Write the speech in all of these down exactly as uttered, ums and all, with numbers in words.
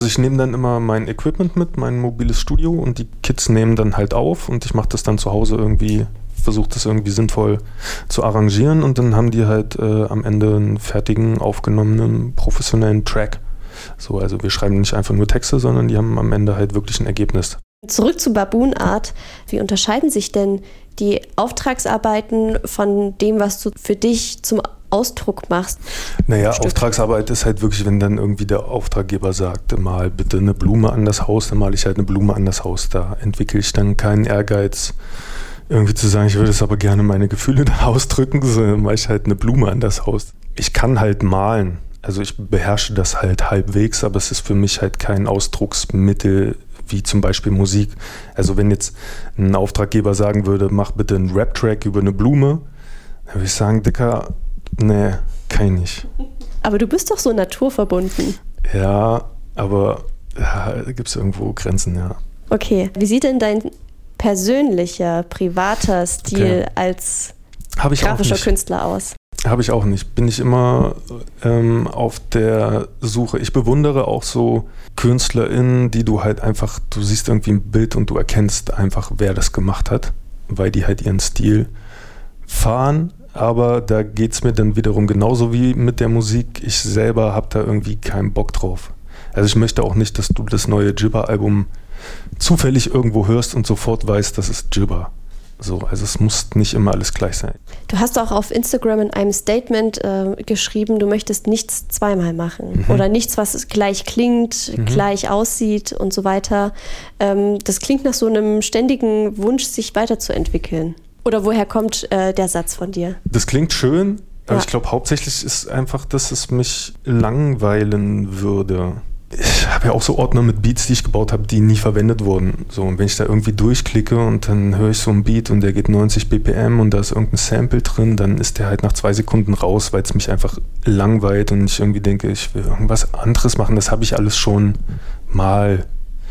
Ich nehme dann immer mein Equipment mit, mein mobiles Studio und die Kids nehmen dann halt auf und ich mache das dann zu Hause irgendwie, versuche das irgendwie sinnvoll zu arrangieren und dann haben die halt äh, am Ende einen fertigen, aufgenommenen, professionellen Track. So, also wir schreiben nicht einfach nur Texte, sondern die haben am Ende halt wirklich ein Ergebnis. Zurück zu Baboon Art. Wie unterscheiden sich denn die Auftragsarbeiten von dem, was du für dich zum Ausdruck machst? Naja, Stück. Auftragsarbeit ist halt wirklich, wenn dann irgendwie der Auftraggeber sagt, mal bitte eine Blume an das Haus, dann male ich halt eine Blume an das Haus. Da entwickle ich dann keinen Ehrgeiz, irgendwie zu sagen, ich würde es aber gerne meine Gefühle da ausdrücken, sondern mache ich halt eine Blume an das Haus. Ich kann halt malen, also ich beherrsche das halt halbwegs, aber es ist für mich halt kein Ausdrucksmittel, wie zum Beispiel Musik. Also wenn jetzt ein Auftraggeber sagen würde, mach bitte einen Rap-Track über eine Blume, dann würde ich sagen, Dicker, nee, kann ich nicht. Aber du bist doch so naturverbunden. Ja, aber ja, da gibt es irgendwo Grenzen, ja. Okay, wie sieht denn dein persönlicher, privater Stil Okay. als Hab ich grafischer auch nicht. Künstler aus? Habe ich auch nicht. Bin ich immer ähm, auf der Suche. Ich bewundere auch so KünstlerInnen, die du halt einfach, du siehst irgendwie ein Bild und du erkennst einfach, wer das gemacht hat, weil die halt ihren Stil fahren. Aber da geht es mir dann wiederum genauso wie mit der Musik. Ich selber habe da irgendwie keinen Bock drauf. Also ich möchte auch nicht, dass du das neue Jibba-Album zufällig irgendwo hörst und sofort weißt, das ist Jibba. So, also es muss nicht immer alles gleich sein. Du hast auch auf Instagram in einem Statement äh, geschrieben, du möchtest nichts zweimal machen. Mhm. Oder nichts, was gleich klingt, Mhm. gleich aussieht und so weiter. Ähm, das klingt nach so einem ständigen Wunsch, sich weiterzuentwickeln. Oder woher kommt äh, der Satz von dir? Das klingt schön, aber Ja. ich glaube hauptsächlich ist einfach, dass es mich langweilen würde. Ich habe ja auch so Ordner mit Beats, die ich gebaut habe, die nie verwendet wurden. So, und wenn ich da irgendwie durchklicke und dann höre ich so einen Beat und der geht neunzig B P M und da ist irgendein Sample drin, dann ist der halt nach zwei Sekunden raus, weil es mich einfach langweilt und ich irgendwie denke, ich will irgendwas anderes machen. Das habe ich alles schon mal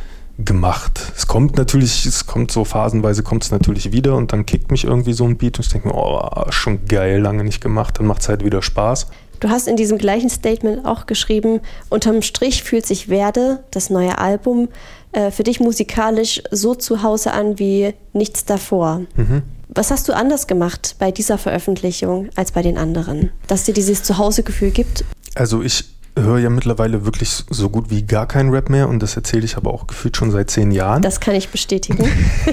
gemacht. Es kommt natürlich, es kommt so phasenweise kommt es natürlich wieder und dann kickt mich irgendwie so ein Beat und ich denke mir, oh, schon geil, lange nicht gemacht, dann macht es halt wieder Spaß. Du hast in diesem gleichen Statement auch geschrieben, unterm Strich fühlt sich Werde, das neue Album, äh, für dich musikalisch so zu Hause an wie nichts davor. Mhm. Was hast du anders gemacht bei dieser Veröffentlichung als bei den anderen? Dass dir dieses Zuhausegefühl gibt? Also ich höre ja mittlerweile wirklich so gut wie gar keinen Rap mehr und das erzähle ich aber auch gefühlt schon seit zehn Jahren. Das kann ich bestätigen.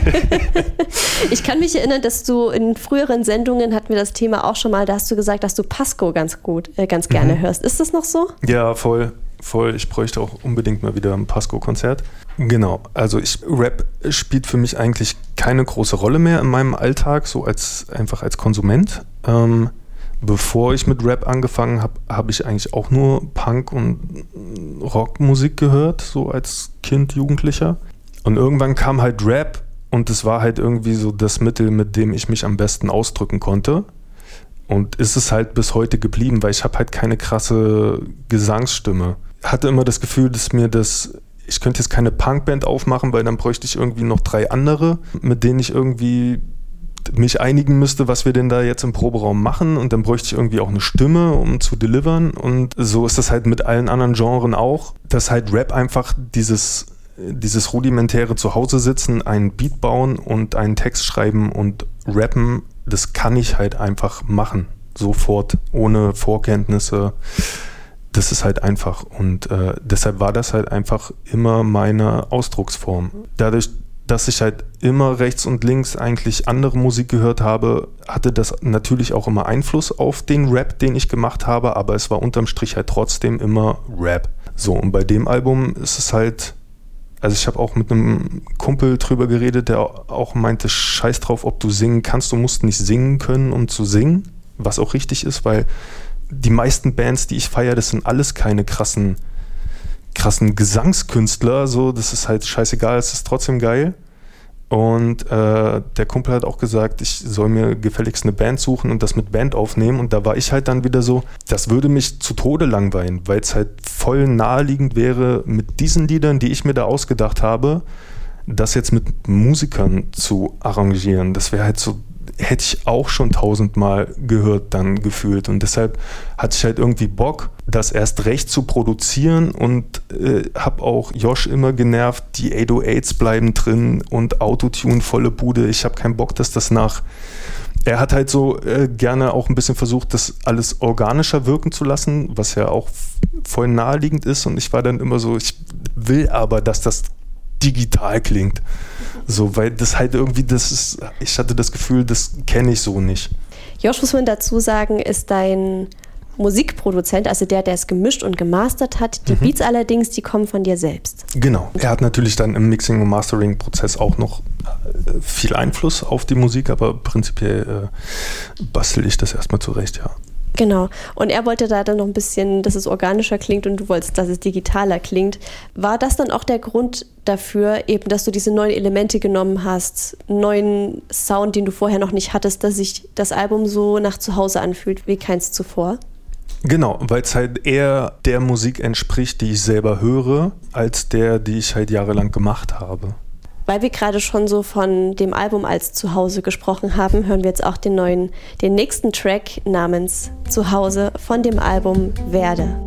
Ich kann mich erinnern, dass du in früheren Sendungen, hatten wir das Thema auch schon mal, da hast du gesagt, dass du Pasco ganz gut, äh, ganz gerne Mhm. hörst. Ist das noch so? Ja, voll, voll. Ich bräuchte auch unbedingt mal wieder ein Pasco-Konzert. Genau, also ich, Rap spielt für mich eigentlich keine große Rolle mehr in meinem Alltag, so als einfach als Konsument. Ähm, Bevor ich mit Rap angefangen habe, habe ich eigentlich auch nur Punk und Rockmusik gehört, so als Kind, Jugendlicher. Und irgendwann kam halt Rap und das war halt irgendwie so das Mittel, mit dem ich mich am besten ausdrücken konnte. Und ist es halt bis heute geblieben, weil ich habe halt keine krasse Gesangsstimme. Hatte immer das Gefühl, dass mir das, ich könnte jetzt keine Punkband aufmachen, weil dann bräuchte ich irgendwie noch drei andere, mit denen ich irgendwie mich einigen müsste, was wir denn da jetzt im Proberaum machen und dann bräuchte ich irgendwie auch eine Stimme, um zu delivern und so ist das halt mit allen anderen Genren auch, dass halt Rap einfach dieses, dieses rudimentäre Zuhause sitzen, einen Beat bauen und einen Text schreiben und rappen, das kann ich halt einfach machen, sofort, ohne Vorkenntnisse. Das ist halt einfach und äh, deshalb war das halt einfach immer meine Ausdrucksform. Dadurch, dass ich halt immer rechts und links eigentlich andere Musik gehört habe, hatte das natürlich auch immer Einfluss auf den Rap, den ich gemacht habe, aber es war unterm Strich halt trotzdem immer Rap. So, und bei dem Album ist es halt, also ich habe auch mit einem Kumpel drüber geredet, der auch meinte, scheiß drauf, ob du singen kannst, du musst nicht singen können, um zu singen, was auch richtig ist, weil die meisten Bands, die ich feiere, das sind alles keine krassen krassen Gesangskünstler, so, das ist halt scheißegal, es ist trotzdem geil. Und äh, der Kumpel hat auch gesagt, ich soll mir gefälligst eine Band suchen und das mit Band aufnehmen. Und da war ich halt dann wieder so, das würde mich zu Tode langweilen, weil es halt voll naheliegend wäre, mit diesen Liedern, die ich mir da ausgedacht habe, das jetzt mit Musikern zu arrangieren. Das wäre halt so, hätte ich auch schon tausendmal gehört dann gefühlt. Und deshalb hatte ich halt irgendwie Bock, das erst recht zu produzieren und äh, habe auch Josh immer genervt, die acht null achts bleiben drin und Autotune volle Bude. Ich habe keinen Bock, dass das nach... Er hat halt so äh, gerne auch ein bisschen versucht, das alles organischer wirken zu lassen, was ja auch voll naheliegend ist. Und ich war dann immer so, ich will aber, dass das digital klingt. So, weil das halt irgendwie, das ist, ich hatte das Gefühl, das kenne ich so nicht. Josh, muss man dazu sagen, ist dein Musikproduzent, also der, der es gemischt und gemastert hat. Die mhm. Beats allerdings, die kommen von dir selbst. Genau. Er hat natürlich dann im Mixing- und Mastering-Prozess auch noch viel Einfluss auf die Musik, aber prinzipiell äh, bastel ich das erstmal zurecht, ja. Genau. Und er wollte da dann noch ein bisschen, dass es organischer klingt und du wolltest, dass es digitaler klingt. War das dann auch der Grund dafür, eben, dass du diese neuen Elemente genommen hast, neuen Sound, den du vorher noch nicht hattest, dass sich das Album so nach Zuhause anfühlt wie keins zuvor? Genau, weil es halt eher der Musik entspricht, die ich selber höre, als der, die ich halt jahrelang gemacht habe. Weil wir gerade schon so von dem Album als Zuhause gesprochen haben, hören wir jetzt auch den neuen, den nächsten Track namens Zuhause von dem Album Werde.